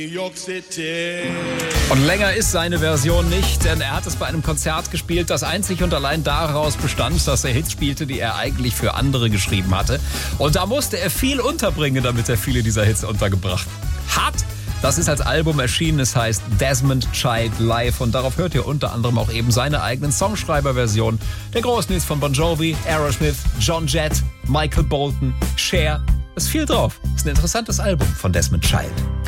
New York City. Und länger ist seine Version nicht, denn er hat es bei einem Konzert gespielt, das einzig und allein daraus bestand, dass er Hits spielte, die er eigentlich für andere geschrieben hatte. Und da musste er viel unterbringen, damit er viele dieser Hits untergebracht hat. Das ist als Album erschienen, es heißt Desmond Child Live und darauf hört ihr unter anderem auch eben seine eigenen Songschreiber-Versionen der großen Hits von Bon Jovi, Aerosmith, John Jett, Michael Bolton, Cher. Es ist viel drauf. Es ist ein interessantes Album von Desmond Child.